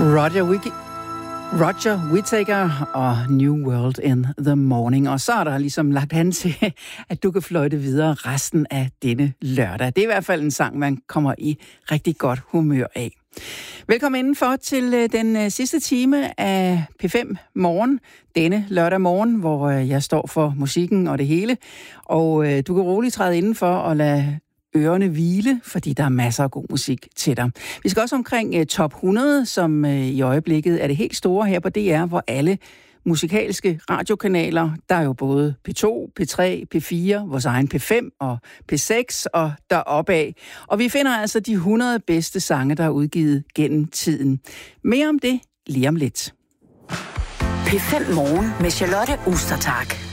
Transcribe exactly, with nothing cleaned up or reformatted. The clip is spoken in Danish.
Roger Wiki- Roger Whittaker og New World in the Morning. Og så er der ligesom lagt an til, at du kan fløjte videre resten af denne lørdag. Det er i hvert fald en sang, man kommer i rigtig godt humør af. Velkommen indenfor til den sidste time af P fem Morgen, denne lørdag morgen, hvor jeg står for musikken og det hele. Og du kan roligt træde indenfor og lade ørerne hvile, fordi der er masser af god musik til dig. Vi skal også omkring uh, top hundrede, som uh, i øjeblikket er det helt store her på D R, hvor alle musikalske radiokanaler, der er jo både P to, P tre, P fire, vores egen P fem og P seks og deroppe af. Og vi finder altså de hundrede bedste sange, der er udgivet gennem tiden. Mere om det lige om lidt. P fem Morgen med Charlotte Ostertag.